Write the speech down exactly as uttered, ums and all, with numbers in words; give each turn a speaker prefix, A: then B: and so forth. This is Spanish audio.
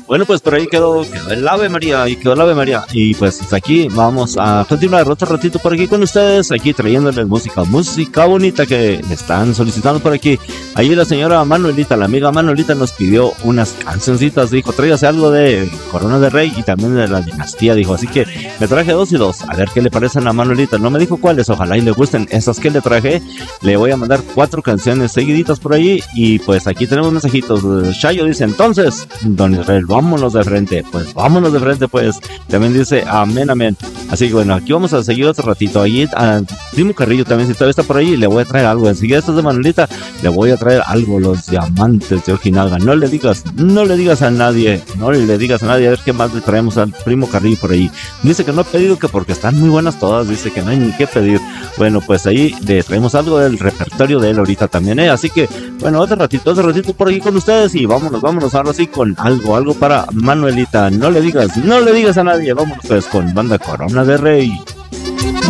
A: Bueno, pues por ahí quedó, quedó el Ave María y quedó el Ave María. Y pues hasta aquí vamos a continuar otro ratito por aquí con ustedes, aquí trayéndoles música, música bonita que le están solicitando por aquí. Ahí la señora Manuelita, la amiga Manuelita nos pidió unas cancioncitas, dijo, tráigase algo de Corona de Rey y también de la Dinastía, dijo. Así que me traje dos y dos, a ver qué le parecen a Manuelita. No me dijo cuáles, ojalá y le gusten esas que le traje. Le voy a mandar cuatro canciones seguiditas por ahí y pues aquí tenemos mensajitos. Chayo dice, entonces, don Israel, vámonos de frente. Pues vámonos de frente, pues. También dice, amén, amén. Así que bueno, aquí vamos a seguir otro ratito. Allí a Primo Carrillo también, si todavía está por ahí, le voy a traer algo. Enseguida estos de Manuelita, le voy a traer algo, los diamantes de Ojinaga. No le digas, no le digas a nadie, no le digas a nadie. A ver qué más le traemos al Primo Carrillo por ahí. Dice que no ha pedido, que porque están muy buenas todas. Dice que no hay ni qué pedir. Bueno, pues ahí le traemos algo del repertorio de él ahorita también, ¿eh? Así que, bueno, otro ratito, otro ratito por aquí con ustedes y vámonos, vámonos ahora sí con algo, algo para Manuelita. No le digas, no le digas a nadie. Vámonos pues con Banda Corona de Rey.